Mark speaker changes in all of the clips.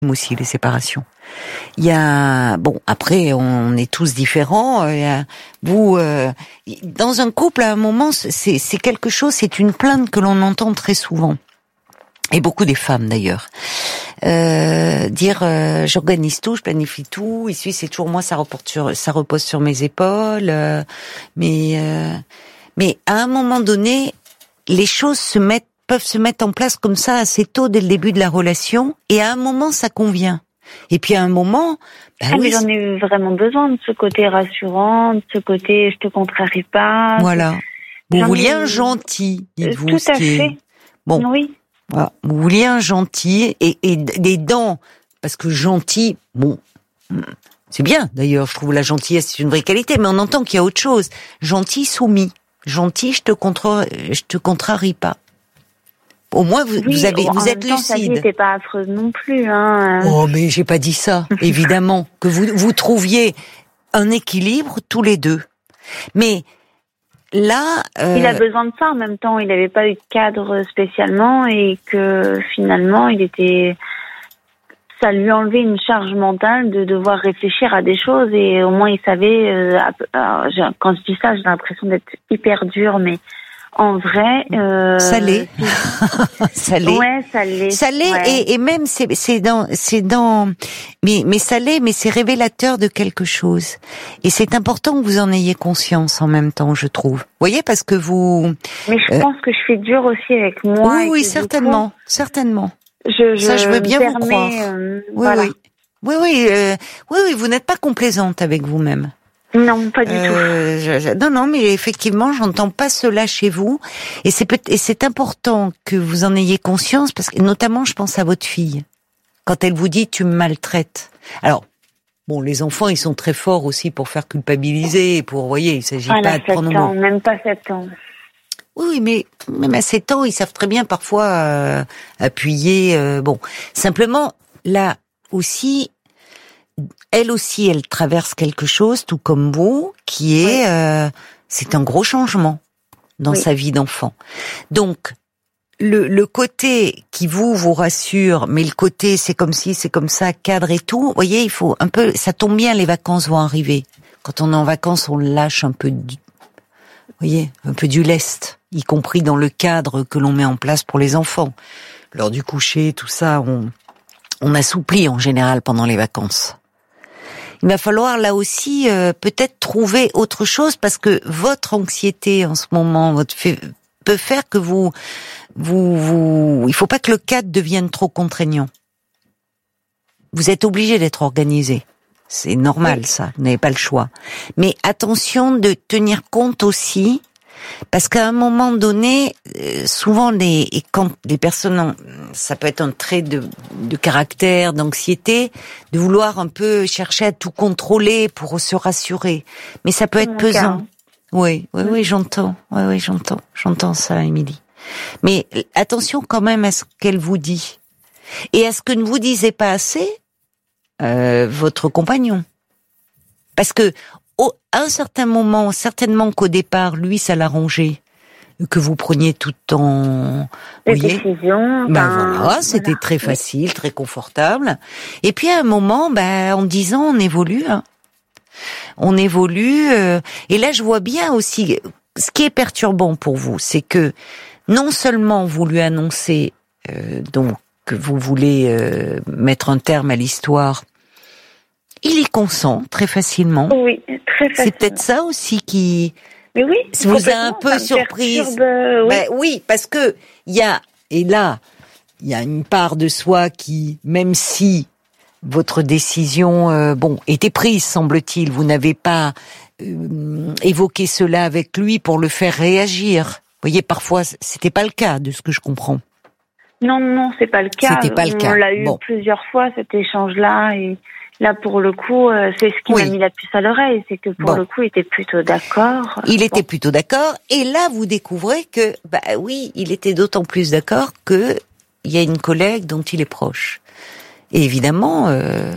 Speaker 1: aussi les séparations. Il y a après on est tous différents. Vous dans un couple à un moment c'est quelque chose, c'est une plainte que l'on entend très souvent et beaucoup des femmes d'ailleurs. Dire j'organise tout, je planifie tout, ici c'est toujours moi, ça repose sur mes épaules. Mais à un moment donné, les choses peuvent se mettre en place comme ça assez tôt dès le début de la relation, et à un moment ça convient. Et puis à un moment,
Speaker 2: mais j'en ai eu vraiment besoin de ce côté rassurant, de ce côté je te contrarie pas.
Speaker 1: Voilà. Vous vouliez un gentil, dites-vous.
Speaker 2: Tout à fait.
Speaker 1: Bon.
Speaker 2: Oui.
Speaker 1: Voilà. Vous vouliez un gentil et des dents, parce que gentil, c'est bien d'ailleurs, je trouve la gentillesse c'est une vraie qualité, mais on entend qu'il y a autre chose. Gentil, soumis. Gentil, je te contrarie pas. Au moins, vous êtes lucide.
Speaker 2: Sa vie n'était pas affreuse non plus, hein.
Speaker 1: Oh, mais j'ai pas dit ça. Évidemment que vous trouviez un équilibre tous les deux. Mais là,
Speaker 2: il a besoin de ça en même temps. Il n'avait pas eu de cadre spécialement et que finalement, ça lui enlevait une charge mentale de devoir réfléchir à des choses et au moins il savait. Quand je dis ça, j'ai l'impression d'être hyper dure, mais en vrai,
Speaker 1: salé. Salé.
Speaker 2: Ouais, salé.
Speaker 1: Salé, ouais. Et même mais salé, mais c'est révélateur de quelque chose. Et c'est important que vous en ayez conscience en même temps, je trouve. Vous voyez, parce que vous.
Speaker 2: Mais je pense que je suis dure aussi avec moi.
Speaker 1: Oui, certainement, certainement.
Speaker 2: Ça, je
Speaker 1: veux bien vous croire.
Speaker 2: Voilà.
Speaker 1: Oui, vous n'êtes pas complaisante avec vous-même.
Speaker 2: Non, pas du tout.
Speaker 1: Non, mais effectivement, j'entends pas cela chez vous, et c'est important que vous en ayez conscience, parce que notamment, je pense à votre fille, quand elle vous dit tu me maltraites. Alors, les enfants, ils sont très forts aussi pour faire culpabiliser, et pour, vous voyez, il s'agit pas de prendre
Speaker 2: ans, même pas 7 ans.
Speaker 1: Oui, mais même à 7 ans, ils savent très bien parfois appuyer. Simplement, là aussi. Elle aussi, elle traverse quelque chose, tout comme vous, qui est, c'est un gros changement dans sa vie d'enfant. Donc, le côté qui vous rassure, mais le côté c'est comme ci, c'est comme ça, cadre et tout, vous voyez, il faut un peu, ça tombe bien, les vacances vont arriver. Quand on est en vacances, on lâche un peu un peu du lest, y compris dans le cadre que l'on met en place pour les enfants. L'heure du coucher, tout ça, on assouplit en général pendant les vacances. Il va falloir là aussi peut-être trouver autre chose, parce que votre anxiété en ce moment peut faire que il faut pas que le cadre devienne trop contraignant. Vous êtes obligé d'être organisé. C'est normal, ça. Vous n'avez pas le choix. Mais attention de tenir compte aussi, parce qu'à un moment donné, souvent quand les personnes, ça peut être un trait de caractère, d'anxiété, de vouloir un peu chercher à tout contrôler pour se rassurer. Mais ça peut être pesant. Oui, j'entends. Oui, j'entends ça, Émilie. Mais attention quand même à ce qu'elle vous dit. Et à ce que ne vous disait pas assez votre compagnon. Parce que à un certain moment, certainement qu'au départ, lui, ça l'arrangeait que vous preniez tout le temps
Speaker 2: les décisions.
Speaker 1: C'était très facile, très confortable. Et puis à un moment, en 10 ans, on évolue. On évolue. Et là, je vois bien aussi, ce qui est perturbant pour vous, c'est que non seulement vous lui annoncez donc que vous voulez mettre un terme à l'histoire, il y consent très facilement.
Speaker 2: Oui, très facilement.
Speaker 1: C'est peut-être ça aussi qui vous a un peu surprise. Oui, parce que il y a une part de soi qui, même si votre décision était prise, semble-t-il, vous n'avez pas évoqué cela avec lui pour le faire réagir. Vous voyez, parfois c'était pas le cas, de ce que je comprends.
Speaker 2: Non, c'est pas le cas.
Speaker 1: C'était pas le cas.
Speaker 2: On l'a eu plusieurs fois, cet échange-là, et là, pour le coup, c'est ce qui m'a mis la puce à l'oreille, c'est que pour le coup, il était plutôt d'accord.
Speaker 1: Il était plutôt d'accord, et là, vous découvrez que, il était d'autant plus d'accord que il y a une collègue dont il est proche. Et évidemment,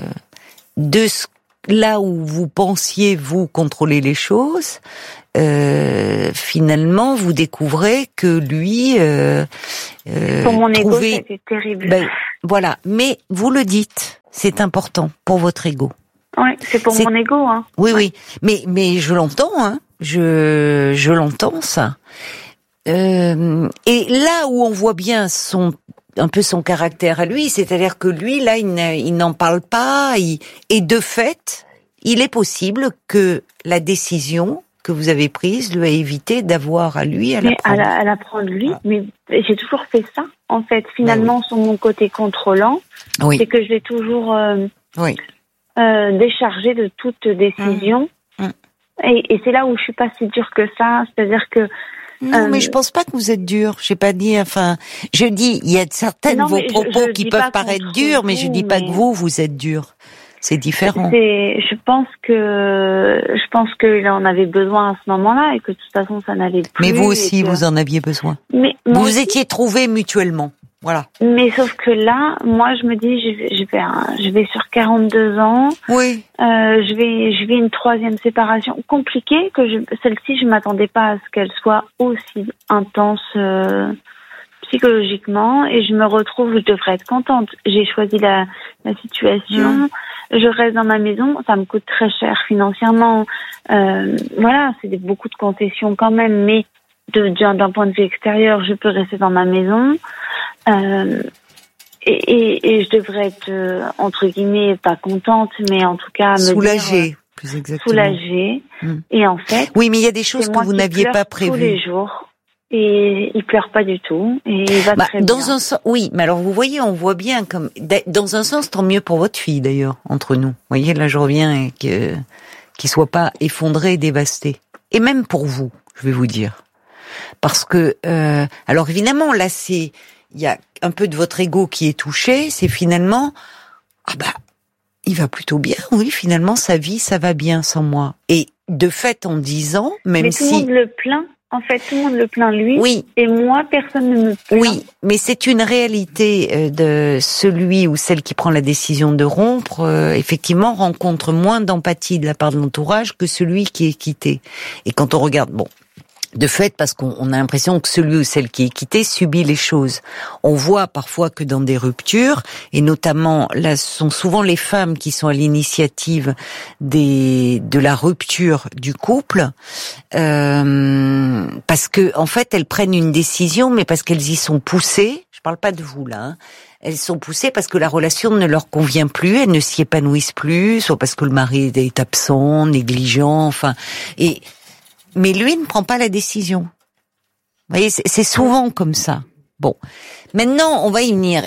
Speaker 1: là où vous pensiez, vous, contrôler les choses, finalement, vous découvrez que lui
Speaker 2: pour mon ego, c'était terrible.
Speaker 1: Voilà, mais vous le dites, c'est important pour votre ego.
Speaker 2: Ouais, c'est pour mon ego, hein.
Speaker 1: Oui,
Speaker 2: ouais.
Speaker 1: oui, mais je l'entends, hein. Je l'entends ça. Et là où on voit bien un peu son caractère à lui, c'est-à-dire que lui, là, il n'en parle pas, et de fait, il est possible que la décision que vous avez prise lui a évité d'avoir à lui à la prendre.
Speaker 2: À la prendre lui, mais j'ai toujours fait ça, en fait. Finalement, sur mon côté contrôlant, c'est que je l'ai toujours déchargé de toute décision. Et c'est là où je suis pas si dure que ça, c'est-à-dire que
Speaker 1: non, mais je pense pas que vous êtes dur. Je sais pas dire. Enfin, je dis, il y a certaines de vos propos qui peuvent paraître durs, mais je dis pas que vous êtes dur. C'est différent.
Speaker 2: Je pense qu'il en avait besoin à ce moment-là et que de toute façon ça n'allait plus.
Speaker 1: Mais vous aussi, vous en aviez besoin.
Speaker 2: Mais
Speaker 1: vous étiez trouvés mutuellement. Voilà.
Speaker 2: Mais sauf que là, moi, je me dis, je vais sur 42 ans.
Speaker 1: Oui.
Speaker 2: Je vais une troisième séparation compliquée celle-ci, je m'attendais pas à ce qu'elle soit aussi intense psychologiquement, et je me retrouve, je devrais être contente. J'ai choisi la situation. Je reste dans ma maison, ça me coûte très cher financièrement. Voilà, c'est beaucoup de concessions quand même, mais d'un point de vue extérieur, je peux rester dans ma maison. Et je devrais être, entre guillemets, pas contente, mais en tout cas
Speaker 1: soulagée, plus exactement.
Speaker 2: Soulagée. Et en fait...
Speaker 1: Oui, mais il y a des choses que vous n'aviez pas prévues.
Speaker 2: Tous les jours. Et il pleure pas du tout. Et il va très bien.
Speaker 1: Un sens, oui, mais alors vous voyez, on voit bien comme... Dans un sens, tant mieux pour votre fille, d'ailleurs, entre nous. Vous voyez, là, je reviens et qu'il soit pas effondré, dévasté. Et même pour vous, je vais vous dire. Parce que... alors évidemment, là, il y a un peu de votre ego qui est touché, c'est finalement, il va plutôt bien, oui, finalement, sa vie, ça va bien sans moi. Et de fait, en 10 ans, même si...
Speaker 2: Mais tout le monde le plaint, en fait, tout le monde le plaint lui,
Speaker 1: oui.
Speaker 2: Et moi, personne ne me plaint.
Speaker 1: Oui, mais c'est une réalité de celui ou celle qui prend la décision de rompre, effectivement, rencontre moins d'empathie de la part de l'entourage que celui qui est quitté. Et quand on regarde, de fait, parce qu'on a l'impression que celui ou celle qui est quitté subit les choses. On voit parfois que dans des ruptures, et notamment là, ce sont souvent les femmes qui sont à l'initiative de la rupture du couple, parce que en fait, elles prennent une décision, mais parce qu'elles y sont poussées. Je parle pas de vous là. Hein. Elles sont poussées parce que la relation ne leur convient plus, elles ne s'y épanouissent plus, soit parce que le mari est absent, négligent, mais lui ne prend pas la décision. Vous voyez, c'est souvent comme ça. Bon. Maintenant, on va y venir.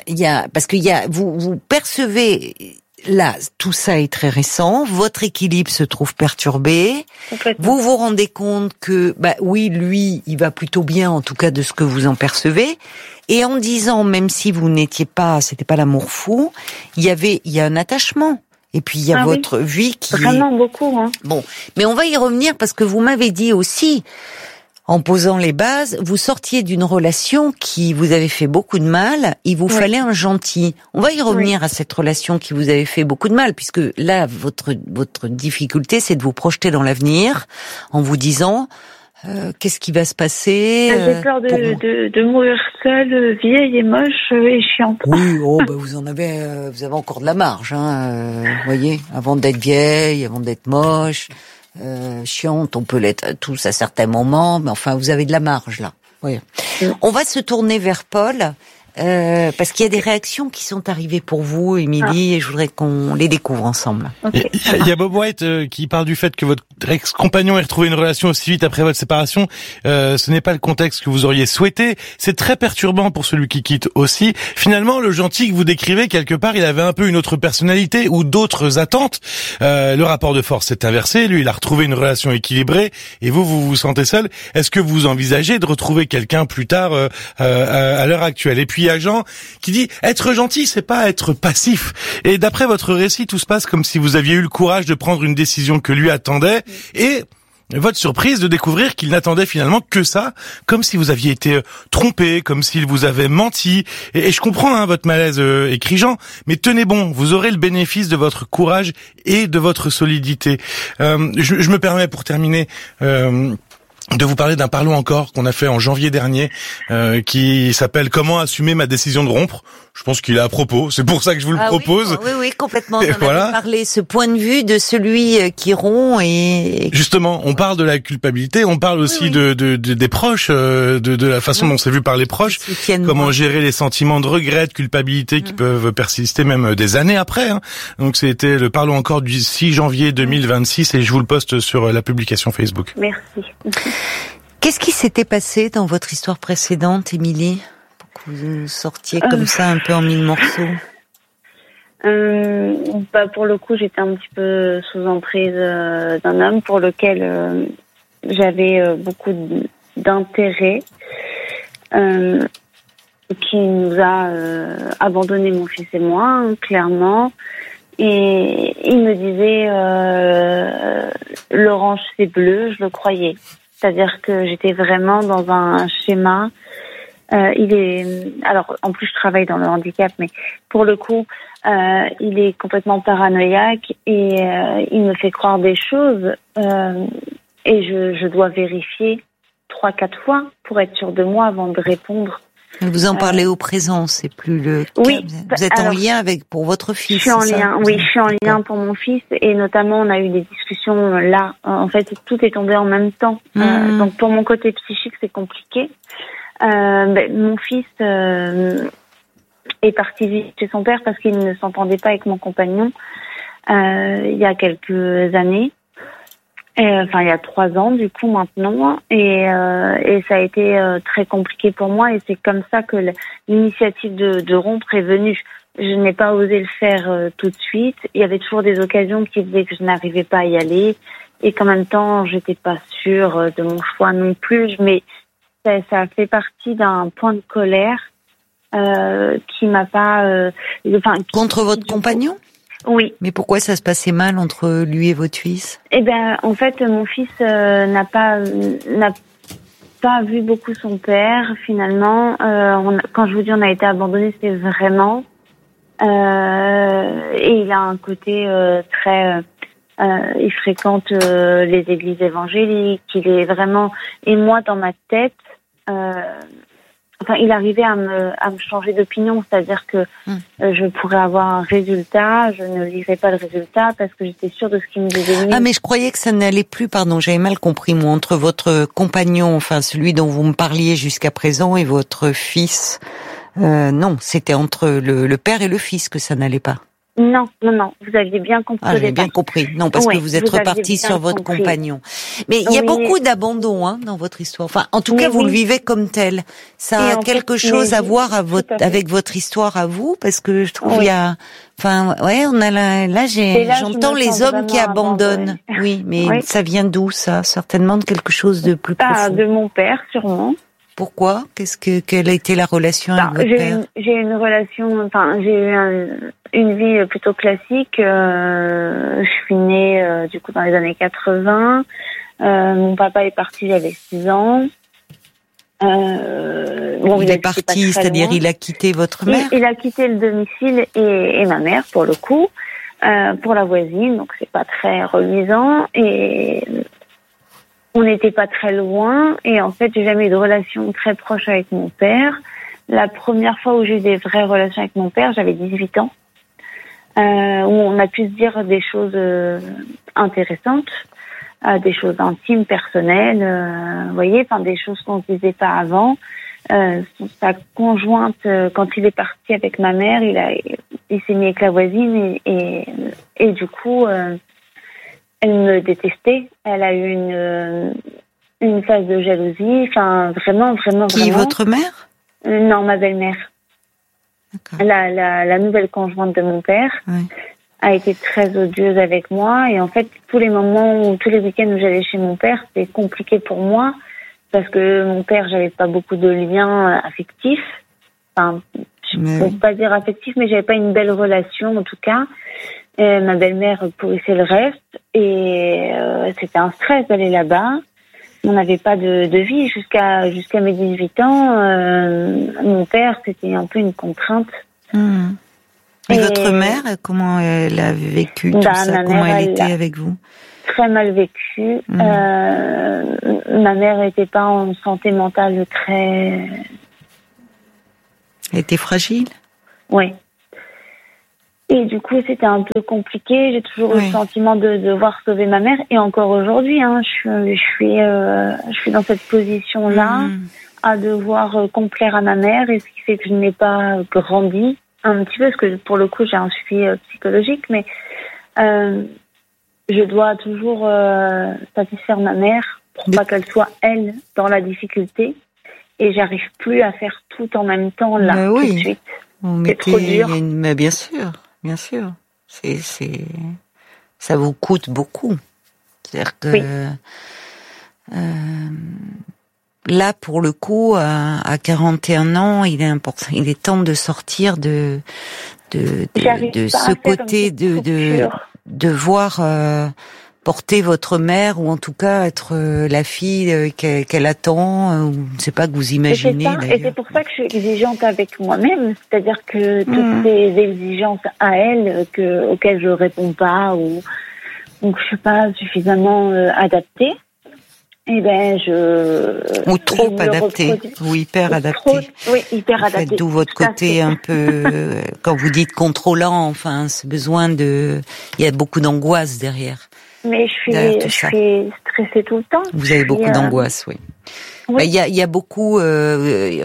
Speaker 1: Vous percevez, là, tout ça est très récent. Votre équilibre se trouve perturbé. Vous vous rendez compte que, oui, lui, il va plutôt bien, en tout cas, de ce que vous en percevez. Et en disant, même si vous c'était pas l'amour fou, il y a un attachement. Et puis il y a votre vie qui
Speaker 2: vraiment beaucoup. Hein.
Speaker 1: Bon, mais on va y revenir parce que vous m'avez dit aussi, en posant les bases, vous sortiez d'une relation qui vous avait fait beaucoup de mal. Il vous fallait un gentil. On va y revenir à cette relation qui vous avait fait beaucoup de mal, puisque là votre difficulté, c'est de vous projeter dans l'avenir en vous disant. Qu'est-ce qui va se passer
Speaker 2: J'ai peur de mourir seule, vieille et moche et chiante.
Speaker 1: Oui, vous avez encore de la marge, hein. Voyez, avant d'être vieille, avant d'être moche, chiante, on peut l'être tous à certains moments, mais enfin, vous avez de la marge là. Oui. On va se tourner vers Paul. Parce qu'il y a des réactions qui sont arrivées pour vous, Émilie, et je voudrais qu'on les découvre ensemble.
Speaker 3: Okay. Il y a Bob White qui parle du fait que votre ex-compagnon ait retrouvé une relation aussi vite après votre séparation. Ce n'est pas le contexte que vous auriez souhaité. C'est très perturbant pour celui qui quitte aussi. Finalement, le gentil que vous décrivez, quelque part, il avait un peu une autre personnalité ou d'autres attentes. Le rapport de force s'est inversé. Lui, il a retrouvé une relation équilibrée et vous vous sentez seul. Est-ce que vous envisagez de retrouver quelqu'un plus tard à l'heure actuelle? Et puis, il y a Jean qui dit être gentil, c'est pas être passif. Et d'après votre récit, tout se passe comme si vous aviez eu le courage de prendre une décision que lui attendait et votre surprise de découvrir qu'il n'attendait finalement que ça, comme si vous aviez été trompé, comme s'il vous avait menti. Et je comprends votre malaise, écrit Jean, mais tenez bon, vous aurez le bénéfice de votre courage et de votre solidité. Je me permets pour terminer... de vous parler d'un Parlons encore qu'on a fait en janvier dernier, qui s'appelle Comment assumer ma décision de rompre. Je pense qu'il est à propos, c'est pour ça que je vous le propose.
Speaker 1: Oui, complètement. On
Speaker 3: voilà.
Speaker 1: avait parlé ce point de vue de celui qui rompt et...
Speaker 3: Justement, on parle de la culpabilité, on parle aussi de des proches, de la façon dont c'est vu par les proches, comment gérer les sentiments de regret, de culpabilité qui peuvent persister même des années après. Hein. Donc c'était le Parlons encore du 6 janvier 2026 et je vous le poste sur la publication Facebook.
Speaker 2: Merci.
Speaker 1: Qu'est-ce qui s'était passé dans votre histoire précédente, Émilie, pour que vous sortiez comme ça un peu en mille morceaux?
Speaker 2: Pour le coup, j'étais un petit peu sous emprise d'un homme pour lequel j'avais beaucoup d'intérêt, qui nous a abandonné, mon fils et moi, clairement. Et il me disait l'orange c'est bleu, je le croyais. C'est-à-dire que j'étais vraiment dans un schéma. Alors en plus je travaille dans le handicap, mais pour le coup il est complètement paranoïaque et il me fait croire des choses et je dois vérifier 3-4 fois pour être sûre de moi avant de répondre.
Speaker 1: Vous en parlez au présent, c'est plus le cas.
Speaker 2: Oui,
Speaker 1: vous êtes en lien pour votre fils.
Speaker 2: Je suis en lien pour mon fils et notamment on a eu des discussions là. En fait, tout est tombé en même temps. Donc pour mon côté psychique, c'est compliqué. Mon fils est parti vivre chez son père parce qu'il ne s'entendait pas avec mon compagnon il y a quelques années. Enfin, il y a 3 ans du coup maintenant, et ça a été très compliqué pour moi, et c'est comme ça que l'initiative de rompre est venue. Je n'ai pas osé le faire tout de suite. Il y avait toujours des occasions qui faisaient que je n'arrivais pas à y aller, et qu'en même temps, j'étais pas sûre de mon choix non plus. Mais ça a fait partie d'un point de colère qui m'a pas.
Speaker 1: Contre votre compagnon?
Speaker 2: Oui.
Speaker 1: Mais pourquoi ça se passait mal entre lui et votre fils?
Speaker 2: En fait, mon fils n'a pas vu beaucoup son père, finalement. Quand je vous dis on a été abandonnés, c'est vraiment. Et il a un côté très... il fréquente les églises évangéliques, il est vraiment... Et moi, dans ma tête... il arrivait à me changer d'opinion, c'est-à-dire que je pourrais avoir un résultat, je ne lirais pas le résultat parce que j'étais sûre de ce qu'il me disait.
Speaker 1: Ah, mais je croyais que ça n'allait plus, pardon, j'avais mal compris, moi, entre votre compagnon, enfin celui dont vous me parliez jusqu'à présent, et votre fils. Non, c'était entre le père et le fils que ça n'allait pas.
Speaker 2: Non, vous aviez bien compris.
Speaker 1: Ah, j'ai bien compris. Non, parce que vous êtes reparti sur votre compagnon. Mais il y a beaucoup d'abandon dans votre histoire. Enfin, en tout cas, vous le vivez comme tel. Ça a quelque chose à voir avec votre histoire à vous, parce que je trouve il y a... Enfin, on a j'entends les hommes qui abandonnent. Oui, mais ça vient d'où, ça? Certainement de quelque chose de plus profond.
Speaker 2: De mon père, sûrement.
Speaker 1: Pourquoi? Quelle a été la relation avec votre père?
Speaker 2: J'ai une relation, j'ai eu une vie plutôt classique. Je suis née du coup dans les années 80. Mon papa est parti, j'avais 6 ans.
Speaker 1: Il est parti, c'est-à-dire il a quitté votre mère?
Speaker 2: Il a quitté le domicile et ma mère pour le coup, pour la voisine, donc c'est pas très reluisant, et on n'était pas très loin, et en fait j'ai jamais eu de relation très proche avec mon père. La première fois où j'ai eu des vraies relations avec mon père, j'avais 18 ans, où on a pu se dire des choses intéressantes, des choses intimes, personnelles, vous voyez, des choses qu'on ne disait pas avant. Sa conjointe, quand il est parti avec ma mère, il s'est mis avec la voisine et du coup, elle me détestait. Elle a eu une phase de jalousie. Enfin, vraiment.
Speaker 1: Qui, votre mère?
Speaker 2: Non, ma belle-mère.
Speaker 1: D'accord.
Speaker 2: La nouvelle conjointe de mon père.
Speaker 1: Oui.
Speaker 2: A été très odieuse avec moi, et en fait tous les week-ends où j'allais chez mon père, c'était compliqué pour moi parce que mon père, j'avais pas beaucoup de liens affectifs, je peux pas dire affectifs, mais j'avais pas une belle relation en tout cas. Et ma belle-mère pourrissait le reste, et c'était un stress d'aller là-bas. On n'avait pas de vie jusqu'à mes 18 ans. Mon père, c'était un peu une contrainte.
Speaker 1: Et votre mère, comment elle a vécu tout ça? Comment elle était avec vous?
Speaker 2: très mal vécu. Ma mère était pas en santé mentale très...
Speaker 1: Elle était fragile?
Speaker 2: Oui. Et du coup, c'était un peu compliqué. J'ai toujours eu le sentiment de devoir sauver ma mère. Et encore aujourd'hui, je suis dans cette position-là, à devoir complaire à ma mère. Et ce qui fait que je n'ai pas grandi un petit peu, parce que pour le coup, j'ai un suivi psychologique. Mais je dois toujours satisfaire ma mère pour pas qu'elle soit, elle, dans la difficulté. Et j'arrive plus à faire tout en même temps, là, tout de suite. C'est trop dur.
Speaker 1: Mais bien sûr. Ça vous coûte beaucoup. C'est-à-dire que là, pour le coup, à 41 ans, il est temps de sortir de ce côté de voir porter votre mère, ou en tout cas être la fille qu'elle attend, ou je ne sais pas, que vous imaginez.
Speaker 2: Et c'est pour ça que je suis exigeante avec moi-même, c'est-à-dire que toutes ces exigences à elle auxquelles je réponds pas, ou je suis pas suffisamment adaptée,
Speaker 1: ou trop adaptée, ou hyper adaptée.
Speaker 2: Oui, hyper adaptée.
Speaker 1: D'où votre côté un peu, quand vous dites contrôlant, enfin, ce besoin il y a beaucoup d'angoisse derrière.
Speaker 2: Mais je suis stressée tout le temps.
Speaker 1: Vous avez beaucoup d'angoisse, oui. Il y a beaucoup, il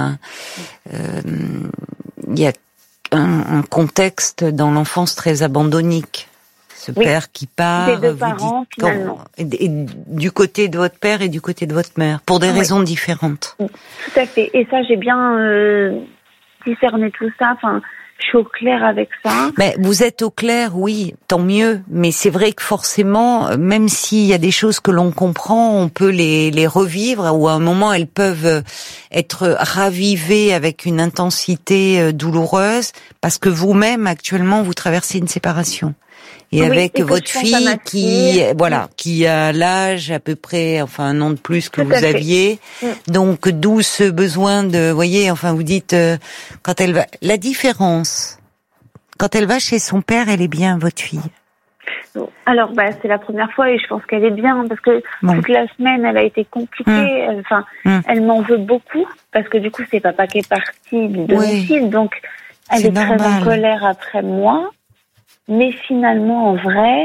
Speaker 1: y a un contexte dans l'enfance très abandonnique. Ce père qui part,
Speaker 2: des deux parents, finalement.
Speaker 1: Et du côté de votre père et du côté de votre mère, pour des raisons différentes.
Speaker 2: Tout à fait. Et ça, j'ai bien discerné tout ça. Enfin, je suis au clair avec ça.
Speaker 1: Mais vous êtes au clair, oui, tant mieux. Mais c'est vrai que forcément, même s'il y a des choses que l'on comprend, on peut les revivre, ou à un moment elles peuvent être ravivées avec une intensité douloureuse, parce que vous-même actuellement vous traversez une séparation. Et avec votre fille qui a l'âge à peu près, enfin un an de plus que vous aviez, donc d'où ce besoin de, voyez, enfin vous dites quand elle va, la différence, quand elle va chez son père, elle est bien, votre fille?
Speaker 2: Alors c'est la première fois et je pense qu'elle est bien, parce que toute la semaine elle a été compliquée. Elle m'en veut beaucoup parce que du coup c'est papa qui est parti du domicile, donc elle est très en colère après moi. Mais finalement, en vrai,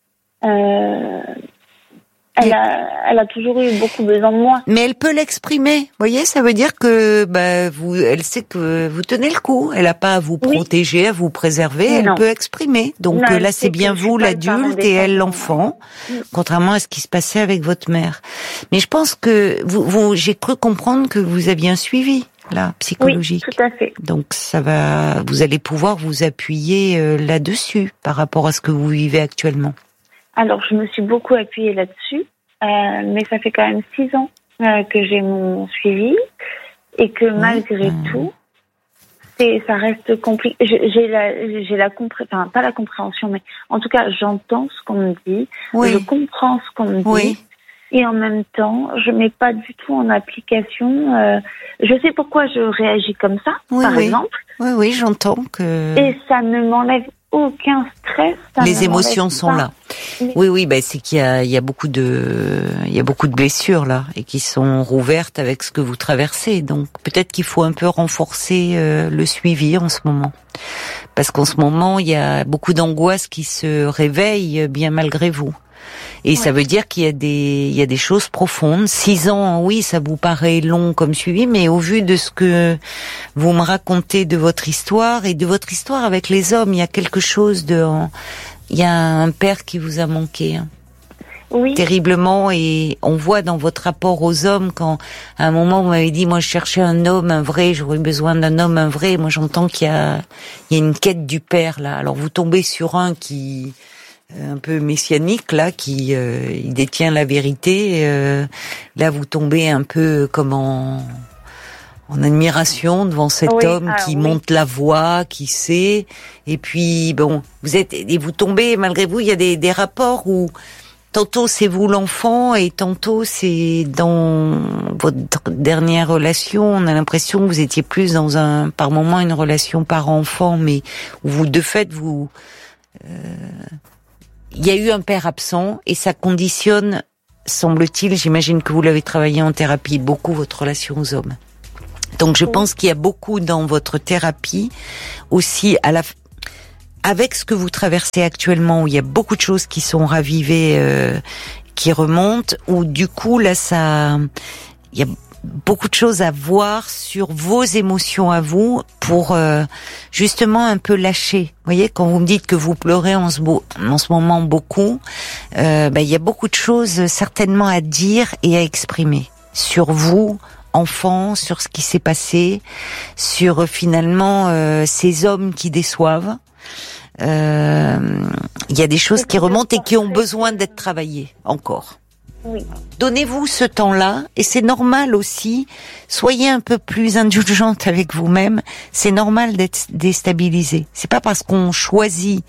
Speaker 2: elle a toujours eu beaucoup besoin de moi.
Speaker 1: Mais elle peut l'exprimer. Vous voyez, ça veut dire que elle sait que vous tenez le coup. Elle n'a pas à vous protéger, à vous préserver. Elle peut exprimer. Donc là, c'est bien vous, l'adulte, et elle, l'enfant. Contrairement à ce qui se passait avec votre mère. Mais je pense que j'ai cru comprendre que vous aviez un suivi. Là, psychologique.
Speaker 2: Oui, tout à fait.
Speaker 1: Donc vous allez pouvoir vous appuyer là-dessus par rapport à ce que vous vivez actuellement.
Speaker 2: Alors, je me suis beaucoup appuyée là-dessus, mais ça fait quand même 6 ans que j'ai mon suivi et que malgré tout, ça reste compliqué. J'ai la compréhension, enfin pas la compréhension, mais en tout cas, j'entends ce qu'on me dit, je comprends ce qu'on me dit. Et en même temps, je mets pas du tout en application. Je sais pourquoi je réagis comme ça, par exemple.
Speaker 1: Oui, j'entends que.
Speaker 2: Et ça ne m'enlève aucun stress.
Speaker 1: Les émotions sont là. Oui, c'est qu'il y a beaucoup de blessures là et qui sont rouvertes avec ce que vous traversez. Donc peut-être qu'il faut un peu renforcer le suivi en ce moment, parce qu'en ce moment il y a beaucoup d'angoisse qui se réveille bien malgré vous. Et ça veut dire qu'il y a des choses profondes. 6 ans, oui, ça vous paraît long comme suivi, mais au vu de ce que vous me racontez de votre histoire et de votre histoire avec les hommes, il y a quelque chose il y a un père qui vous a manqué. Terriblement, et on voit dans votre rapport aux hommes, quand à un moment vous m'avez dit, moi je cherchais un homme, un vrai, j'aurais besoin d'un homme, un vrai. Moi j'entends qu'il y a une quête du père là. Alors vous tombez sur un qui un peu messianique là, qui il détient la vérité. Là, vous tombez un peu comme en admiration devant cet homme qui monte la voix, qui sait. Et puis vous tombez malgré vous. Il y a des rapports où tantôt c'est vous l'enfant et tantôt c'est dans votre dernière relation. On a l'impression que vous étiez plus dans par moment une relation parent-enfant, mais où vous de fait il y a eu un père absent et ça conditionne, semble-t-il, j'imagine que vous l'avez travaillé en thérapie, beaucoup votre relation aux hommes. Donc je pense qu'il y a beaucoup dans votre thérapie aussi avec ce que vous traversez actuellement, où il y a beaucoup de choses qui sont ravivées, qui remontent, où du coup là il y a beaucoup de choses à voir sur vos émotions à vous pour justement un peu lâcher. Vous voyez, quand vous me dites que vous pleurez en ce moment beaucoup, il y a beaucoup de choses certainement à dire et à exprimer sur vous, enfant, sur ce qui s'est passé, sur finalement ces hommes qui déçoivent. Il y a des choses qui remontent et qui ont besoin d'être travaillées encore.
Speaker 2: Oui.
Speaker 1: Donnez-vous ce temps-là, et c'est normal aussi. Soyez un peu plus indulgente avec vous-même. C'est normal d'être déstabilisé. C'est pas parce qu'on choisit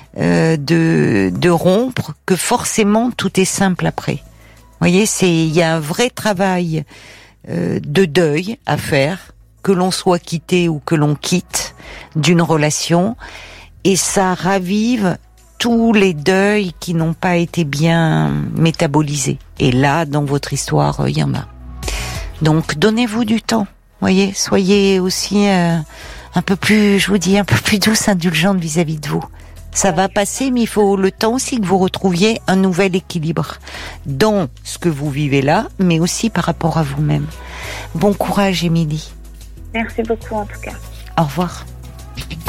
Speaker 1: de rompre que forcément tout est simple après. Vous voyez, il y a un vrai travail de deuil à faire, que l'on soit quitté ou que l'on quitte d'une relation, et ça ravive tous les deuils qui n'ont pas été bien métabolisés. Et là, dans votre histoire, il y en a. Donc, donnez-vous du temps. Voyez, soyez aussi un peu plus, je vous dis, un peu plus douce, indulgente vis-à-vis de vous. Ça va passer, mais il faut le temps aussi que vous retrouviez un nouvel équilibre dans ce que vous vivez là, mais aussi par rapport à vous-même. Bon courage, Émilie.
Speaker 2: Merci beaucoup, en tout cas.
Speaker 1: Au revoir.